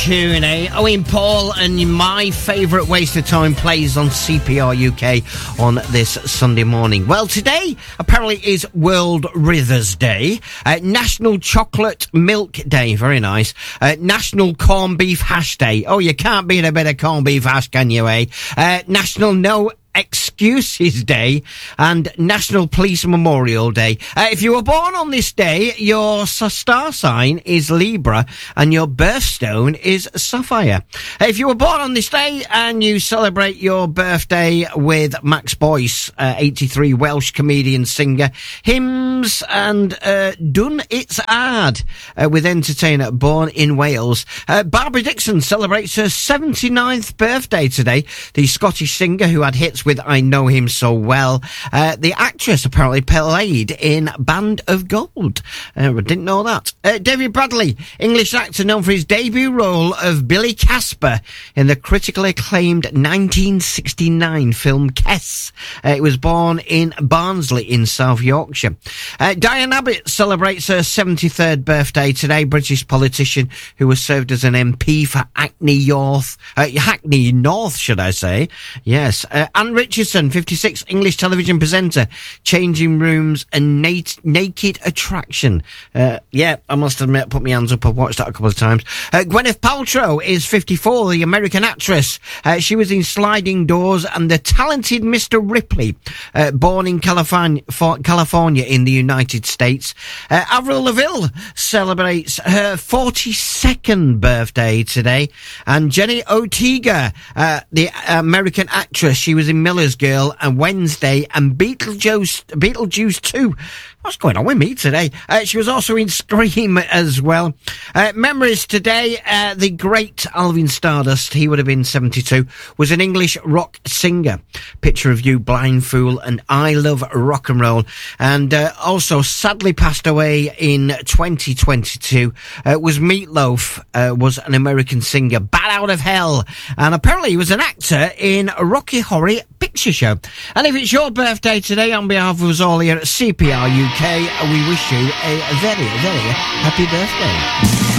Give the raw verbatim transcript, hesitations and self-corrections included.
Tune, eh? Owen Paul and My Favourite Waste of Time plays on C P R U K on this Sunday morning. Well, today apparently is World Rithers Day, uh, National Chocolate Milk Day, very nice, uh, National Corned Beef Hash Day. Oh, you can't beat a bit of corned beef hash, can you, eh? Uh, National No Excuses Day and National Police Memorial Day. Uh, if you were born on this day, your star sign is Libra and your birthstone is Sapphire. Uh, if you were born on this day and you celebrate your birthday with Max Boyce, uh, eighty-three, Welsh comedian, singer, hymns and uh, Done It's Hard, uh, with entertainer born in Wales. Uh, Barbara Dixon celebrates her seventy-ninth birthday today. The Scottish singer who had hits with I Know Him So Well. Uh, the actress apparently played in Band of Gold. Uh, I didn't know that. Uh, David Bradley, English actor known for his debut role of Billy Casper in the critically acclaimed nineteen sixty-nine film Kess. Uh, it was born in Barnsley in South Yorkshire. Uh, Diane Abbott celebrates her seventy-third birthday today. British politician who has served as an M P for Hackney North, uh, Hackney North, should I say? Yes. Uh, Anne Richardson, fifty-six, English television presenter, Changing Rooms and na- Naked Attraction. Uh, yeah, I must admit, put my hands up, I've watched that a couple of times. Uh, Gwyneth Paltrow is fifty-four, the American actress. Uh, she was in Sliding Doors and The Talented Mister Ripley, uh, born in California, California in the United States. Uh, Avril Lavigne celebrates her forty-second birthday today. And Jenny Ortega, uh, the American actress, she was in Miller's Girl and Wednesday and Beetlejuice, Beetlejuice two. What's going on with me today? Uh, she was also in Scream as well. Uh, memories today, uh, the great Alvin Stardust, he would have been seventy-two, was an English rock singer. Picture of You, Blind Fool, and I Love Rock and Roll. And uh, also sadly passed away in twenty twenty-two uh, was Meatloaf, uh, was an American singer, Bat Out of Hell. And apparently he was an actor in Rocky Horror Picture Show. And if it's your birthday today, on behalf of us all here at C P R U K, we wish you a very, very happy birthday.